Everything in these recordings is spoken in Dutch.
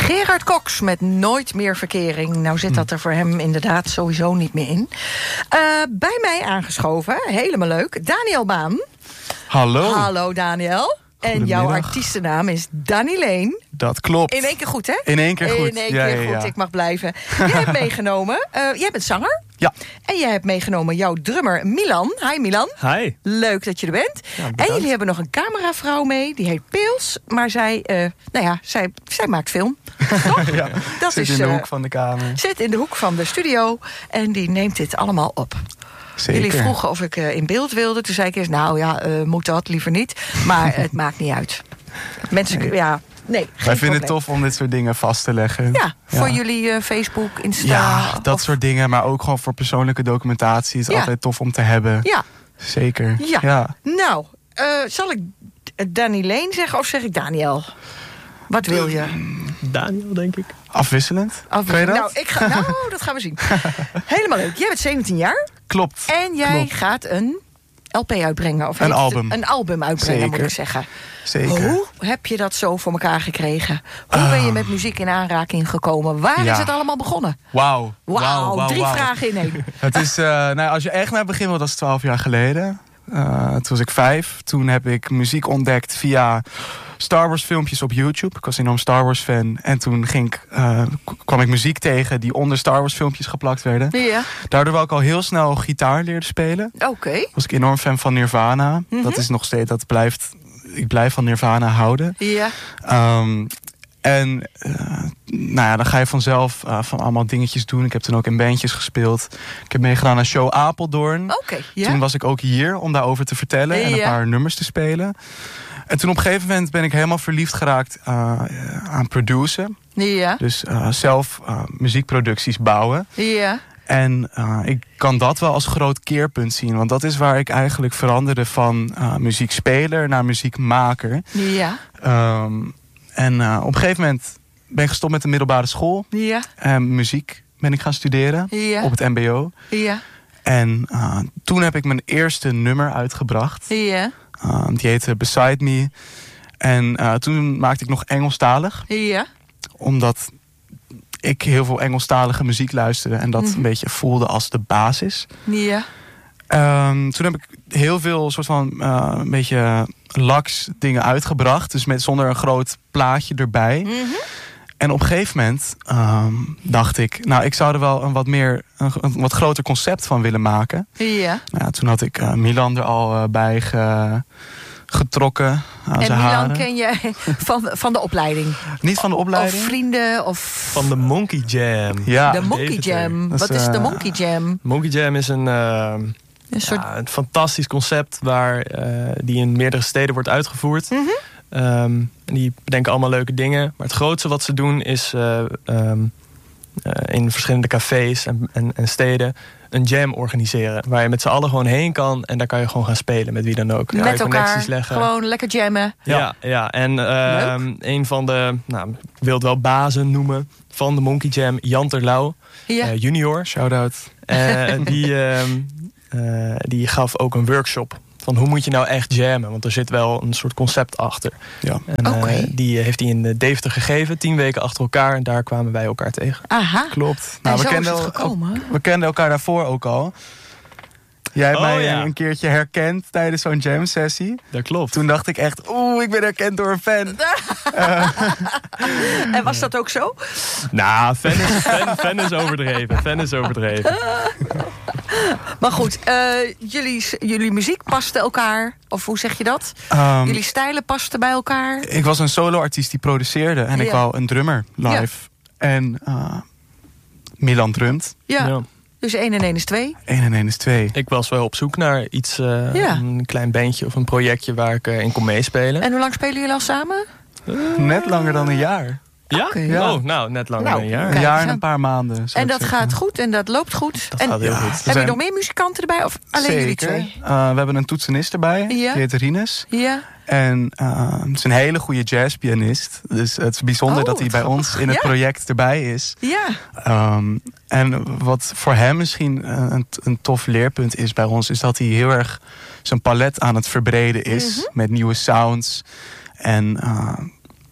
Gerard Cox met Nooit meer verkering. Nou zit dat er voor hem inderdaad sowieso niet meer in. Bij mij aangeschoven, helemaal leuk, Daniel Baan. Hallo. Hallo Daniel. En jouw artiestennaam is Danny Leen. Dat klopt. In één keer goed, hè? In één keer goed. In één keer goed, ik mag blijven. Jij hebt meegenomen, jij bent zanger. Ja. En jij hebt meegenomen jouw drummer Milan. Hi Milan. Hi. Leuk dat je er bent. Ja, en jullie hebben nog een cameravrouw mee, die heet Pils. Maar zij maakt film. Toch? Ja, dat zit in de hoek van de kamer. Zit in de hoek van de studio en die neemt dit allemaal op. Zeker. Jullie vroegen of ik in beeld wilde. Toen zei ik eerst, moet dat, liever niet. Maar het maakt niet uit. Mensen, nee, geen Wij vinden probleem. het tof om dit soort dingen vast te leggen. Ja, voor jullie Facebook, Insta. Ja, dat soort dingen. Maar ook gewoon voor persoonlijke documentatie. Het is altijd tof om te hebben. Ja. Zeker. Ja. Nou, zal ik Danny Leen zeggen of zeg ik Daniel? Wat wil je? Daniel, denk ik. Afwisselend. Kan je dat? Dat gaan we zien. Helemaal leuk. Jij bent 17 jaar. Klopt. En jij gaat een LP uitbrengen. Of een album. Een album uitbrengen, Zeker. moet ik zeggen. Zeker. Hoe heb je dat zo voor elkaar gekregen? Hoe ben je met muziek in aanraking gekomen? Waar is het allemaal begonnen? Wauw. 3 vragen in één. Het is, als je echt naar het begin wil, dat is 12 jaar geleden. Toen was ik 5. Toen heb ik muziek ontdekt via Star Wars filmpjes op YouTube. Ik was een enorm Star Wars fan. En toen kwam ik muziek tegen die onder Star Wars filmpjes geplakt werden. Ja. Daardoor wou ik al heel snel gitaar leren spelen. Oké. Was ik enorm fan van Nirvana. Dat is nog steeds, ik blijf van Nirvana houden. Ja. Dan ga je vanzelf van allemaal dingetjes doen. Ik heb toen ook in bandjes gespeeld. Ik heb meegedaan aan Show Apeldoorn. Oké, ja. Toen was ik ook hier om daarover te vertellen en een paar nummers te spelen. En toen op een gegeven moment ben ik helemaal verliefd geraakt aan produceren. Ja. Dus zelf muziekproducties bouwen. Ja. En ik kan dat wel als groot keerpunt zien. Want dat is waar ik eigenlijk veranderde van muziekspeler naar muziekmaker. Ja. Op een gegeven moment ben ik gestopt met de middelbare school. Ja. En muziek ben ik gaan studeren op het mbo. Ja. En toen heb ik mijn eerste nummer uitgebracht. Ja. Die heette Beside Me. En toen maakte ik nog Engelstalig. Ja. Omdat ik heel veel Engelstalige muziek luisterde. En dat een beetje voelde als de basis. Ja. Toen heb ik heel veel soort van een beetje laks dingen uitgebracht. Dus zonder een groot plaatje erbij. En op een gegeven moment dacht ik, ik zou er wel een wat groter concept van willen maken. Ja. Toen had ik Milan er al bij getrokken aan en zijn Milan haren. ken je van de opleiding? Niet van de opleiding? Of vrienden? Of Van de Monkey Jam. Ja. de Monkey Jam. Wat is de Monkey Jam? Monkey Jam is een fantastisch concept die in meerdere steden wordt uitgevoerd. Die bedenken allemaal leuke dingen. Maar het grootste wat ze doen is in verschillende cafés en steden een jam organiseren. Waar je met z'n allen gewoon heen kan en daar kan je gewoon gaan spelen met wie dan ook. Daar Met je elkaar, connecties leggen. gewoon lekker jammen. Ja. En een van de, ik wil het wel bazen noemen, van de Monkey Jam, Jan Terlouw, junior. Shout-out. Die gaf ook een workshop van hoe moet je nou echt jammen. Want er zit wel een soort concept achter. Ja. En die heeft hij in Deventer gegeven, 10 weken achter elkaar. En daar kwamen wij elkaar tegen. Aha. Klopt. En zo is het gekomen. We kenden elkaar daarvoor ook al. Jij hebt mij een keertje herkend tijdens zo'n jam sessie. Dat klopt. Toen dacht ik echt, ik ben herkend door een fan. En was dat ook zo? Nou, fan is overdreven. Fan is overdreven. Maar goed, jullie muziek paste elkaar. Of hoe zeg je dat? Jullie stijlen pasten bij elkaar. Ik was een solo-artiest die produceerde. En ik wou een drummer live. Ja. En Milan drumt. Ja. Dus 1 en 1 is 2. 1 en 1 is 2. Ik was wel op zoek naar iets, een klein bandje of een projectje waar ik in kon meespelen. En hoe lang spelen jullie al samen? Net langer dan een jaar. Ja? Okay. Ja. Net langer dan een jaar. Een jaar en een paar maanden. En dat gaat goed en dat loopt goed. Dat gaat heel goed. Heb je nog meer muzikanten erbij of alleen jullie 2? We hebben een toetsenist erbij. Die heet Rinus. Ja. En het is een hele goede jazzpianist. Dus het is bijzonder dat hij bij ons in het project erbij is. Ja. En wat voor hem misschien een tof leerpunt is bij ons, is dat hij heel erg zijn palet aan het verbreden is. Met nieuwe sounds. En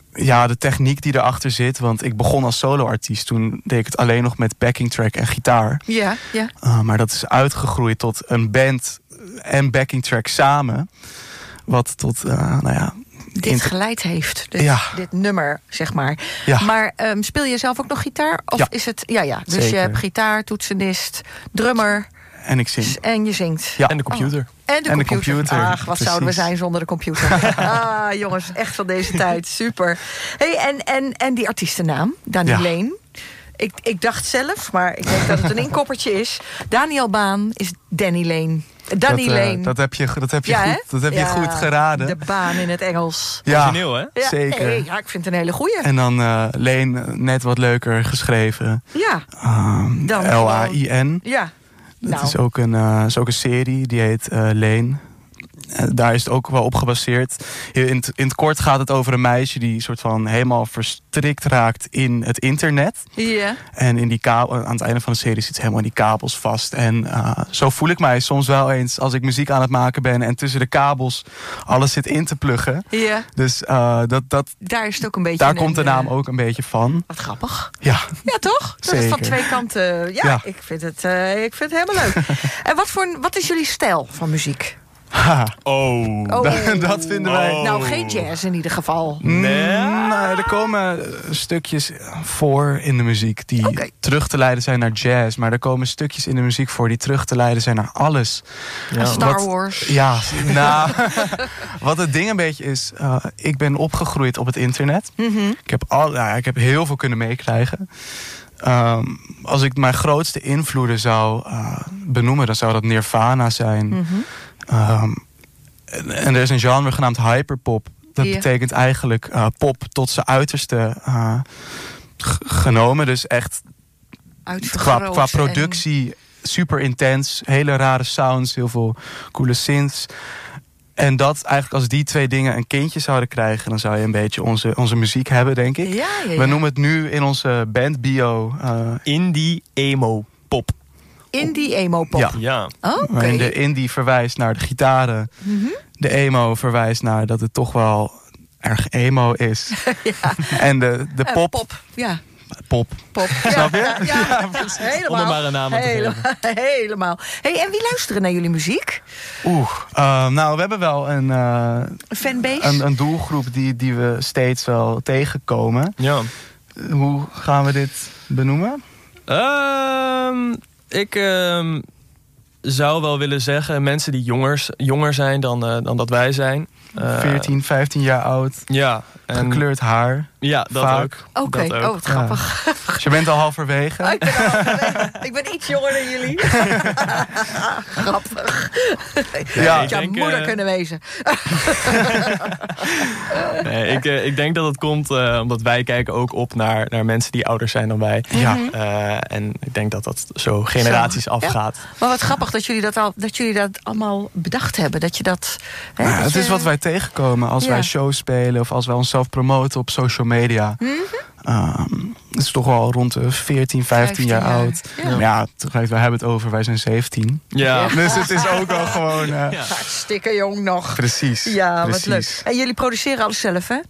ja, de techniek die erachter zit. Want ik begon als soloartiest. Toen deed ik het alleen nog met backing track en gitaar. Ja. Maar dat is uitgegroeid tot een band en backing track samen. Wat tot, dit geleid heeft. Dit nummer, zeg maar. Ja. Maar speel je zelf ook nog gitaar? Of is het... Ja. Dus Zeker. je hebt gitaar, toetsenist, drummer. En ik zing. En je zingt. Ja. En de computer. En de computer. Ach, wat precies. zouden we zijn zonder de computer. Jongens, echt van deze tijd. Super. Hey, en die artiestennaam, Dani Leen. Ik dacht zelf, maar ik denk dat het een inkoppertje is. Daniel Baan is Danny Leen. Danny Leen. Dat heb je goed geraden. De baan in het Engels. Ja, origineel, hè? Ja, zeker. nee, ik vind het een hele goeie. En dan Leen net wat leuker geschreven. Ja. Dan L-A-I-N. Ja. Dat is ook een serie, die heet Leen. Daar is het ook wel op gebaseerd. In het kort gaat het over een meisje die soort van helemaal verstrikt raakt in het internet. Ja. En in die aan het einde van de serie zit ze helemaal in die kabels vast. En zo voel ik mij soms wel eens als ik muziek aan het maken ben en tussen de kabels alles zit in te pluggen. Ja. Dus daar is het ook een beetje. daar komt de naam ook een beetje van. Wat grappig. Ja. Ja, toch? Dat Zeker. is van twee kanten. Ja. Ik vind het helemaal leuk. En wat is jullie stijl van muziek? Dat vinden wij. Nou, geen jazz in ieder geval. Nee, er komen stukjes voor in de muziek die terug te leiden zijn naar jazz. Maar er komen stukjes in de muziek voor die terug te leiden zijn naar alles. Ja. Star Wars. Ja, nou, wat het ding een beetje is, ik ben opgegroeid op het internet. Mm-hmm. Ik heb heel veel kunnen meekrijgen. Als ik mijn grootste invloeden zou benoemen, dan zou dat Nirvana zijn. Mm-hmm. En er is een genre genaamd hyperpop. Dat betekent eigenlijk pop tot zijn uiterste genomen. Dus echt qua productie super intens. Hele rare sounds, heel veel coole synths. En dat eigenlijk als die twee dingen een kindje zouden krijgen, dan zou je een beetje onze muziek hebben, denk ik. Ja. We noemen het nu in onze bandbio indie emo pop. Indie emo pop. Ja. Okay. Waarin de indie verwijst naar de gitaren. Mm-hmm. De emo verwijst naar dat het toch wel erg emo is. Ja. En de pop. Pop, ja. Pop. Snap je? Ja, helemaal. Om er maar een naam aan te geven. Helemaal. Hey, en wie luisteren naar jullie muziek? Nou, we hebben wel een fanbase? Een doelgroep die we steeds wel tegenkomen. Ja. Hoe gaan we dit benoemen? Ik zou wel willen zeggen mensen die jonger zijn dan dat wij zijn. 14, 15 jaar oud. Ja. Gekleurd haar. Ja, dat vaak. ook. Oké, wat grappig. Ja. Dus je bent al halverwege. Ik ben iets jonger dan jullie. Grappig. Ja, je moeder kunnen wezen. Nee, ik denk dat het komt omdat wij kijken ook op naar mensen die ouder zijn dan wij. Ja. En ik denk dat dat zo generaties afgaat. Ja. Maar wat grappig dat jullie dat allemaal bedacht hebben. Dat je dat... Het is wat wij tegenkomen als wij shows spelen of als wij onszelf promoten op social media. Mm-hmm. Het is toch wel rond de 14, 15 jaar oud. Ja. Maar ja, tegelijk, wij hebben het over, wij zijn 17. Ja. Dus het is ook wel gewoon... Hartstikke jong nog. Precies. Ja, precies. Wat leuk. En jullie produceren alles zelf, hè?